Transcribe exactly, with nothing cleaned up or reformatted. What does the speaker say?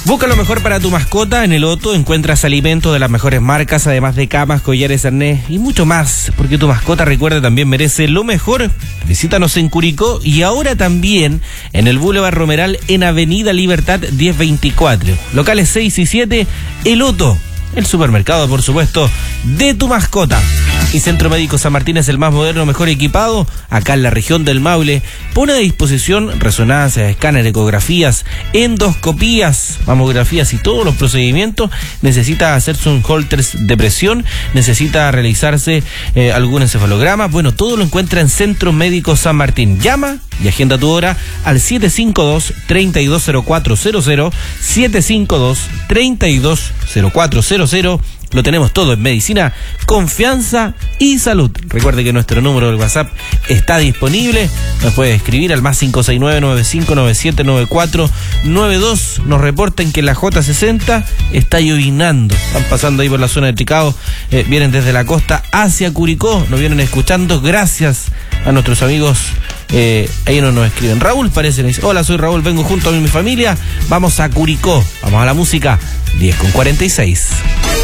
Busca lo mejor para tu mascota. En el Otto encuentras alimentos de las mejores marcas, además de camas, collares, arnés y mucho más, porque tu mascota, recuerda, también merece lo mejor. Visítanos en Curicó y ahora también en el Boulevard Romeral en Avenida Libertad diez veinticuatro. Locales seis y siete, El Otto, el supermercado, por supuesto, de tu mascota. Y Centro Médico San Martín es el más moderno, mejor equipado, acá en la región del Maule. Pone a disposición resonancias, escáner, ecografías, endoscopías, mamografías y todos los procedimientos. Necesita hacerse un holter de presión, necesita realizarse eh, algún encefalograma. Bueno, todo lo encuentra en Centro Médico San Martín. Llama y agenda tu hora al siete cinco dos, tres dos cero cuatro cero cero, siete cinco dos, tres dos cero cuatro cero cero. Lo tenemos todo en medicina, confianza y salud. Recuerde que nuestro número del WhatsApp está disponible. Nos puede escribir al más cinco seis nueve, nueve cinco nueve siete, nueve cuatro nueve dos. Nos reportan que en la J sesenta está llovinando. Están pasando ahí por la zona de Tricao. Eh, vienen desde la costa hacia Curicó. Nos vienen escuchando. Gracias a nuestros amigos. Eh, ahí no nos escriben. Raúl parece, me dice: hola, soy Raúl, vengo junto a mi familia. Vamos a Curicó. Vamos a la música. diez con cuarenta y seis.